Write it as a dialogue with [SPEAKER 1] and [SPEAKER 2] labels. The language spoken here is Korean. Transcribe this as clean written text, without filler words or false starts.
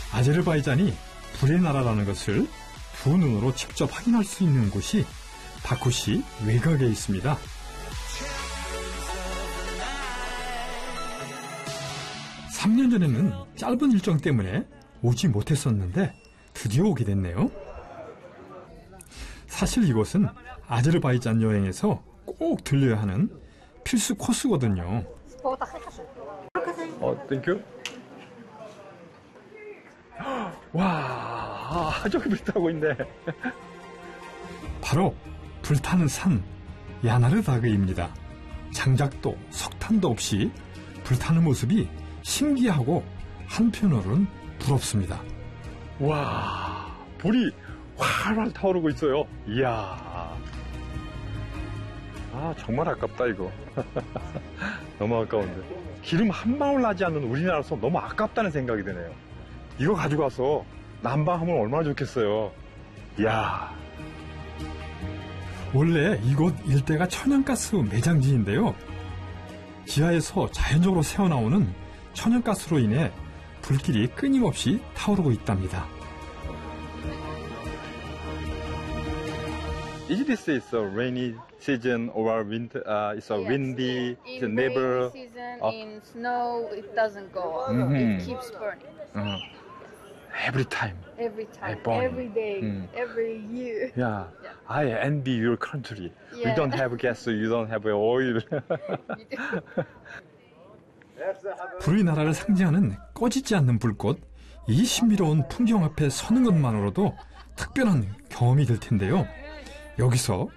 [SPEAKER 1] 아제르바이잔이 불의 나라라는 것을 두 눈으로 직접 확인할 수 있는 곳이 바쿠시 외곽에 있습니다. 3년 전에는 짧은 일정 때문에 오지 못했었는데 드디어 오게 됐네요. 사실 이곳은 아제르바이잔 여행에서 꼭 들려야 하는 필수 코스거든요.
[SPEAKER 2] 땡큐. 와, 저기 불 타고 있네.
[SPEAKER 1] 바로 불타는 산 야나르다그입니다. 장작도 석탄도 없이 불타는 모습이 신기하고 한편으로는 부럽습니다.
[SPEAKER 2] 와, 불이 활활 타오르고 있어요. 이야. 아, 정말 아깝다, 이거. 너무 아까운데. 기름 한 방울 나지 않는 우리나라로서 너무 아깝다는 생각이 드네요. 이거 가지고 와서 난방하면 얼마나 좋겠어요. 이야.
[SPEAKER 1] 원래 이곳 일대가 천연가스 매장지인데요. 지하에서 자연적으로 새어나오는 천연가스로 인해 불길이 끊임없이 타오르고 있답니다.
[SPEAKER 2] Is this a rainy season or winter? It's a windy, it's
[SPEAKER 3] in
[SPEAKER 2] never.
[SPEAKER 3] rainy season, in snow, it doesn't go up. It keeps burning.
[SPEAKER 2] Every time.
[SPEAKER 3] Every time,
[SPEAKER 2] burn.
[SPEAKER 3] every day, every year.
[SPEAKER 2] Yeah. I envy your country. We
[SPEAKER 3] Yeah.
[SPEAKER 2] don't have gas, you don't have oil.
[SPEAKER 1] 불의 나라를 상징하는 꺼지지 않는 불꽃, 이 신비로운 풍경 앞에 서는 것만으로도 특별한 경험이 될 텐데요. 여기서